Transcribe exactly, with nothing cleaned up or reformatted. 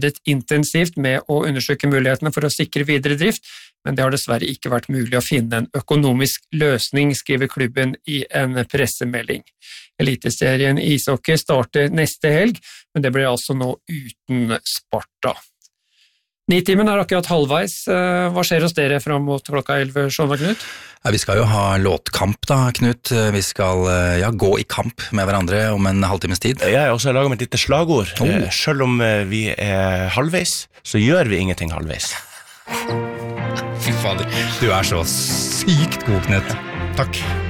arbeidet intensivt med å undersøke mulighetene for å sikre videre drift, men det har dessverre ikke vært mulig å finne en økonomisk løsning, skriver klubben i en pressemelding. Eliteserien i ishockey starter neste helg, men det blir altså nå uten Sparta. Nitimen er akkurat halvveis. Hva skjer hos dere frem mot klokka elleve, Sjåna Knut? Ja, vi skal jo ha låtkamp da, Knut. Vi skal ja, gå i kamp med hverandre om en halvtimes tid. Jeg har også laget med et lite slagord. Oh. Selv om vi er halvveis, så gjør vi ingenting halvveis. Fy fader, du er så sykt god, Knut. Takk.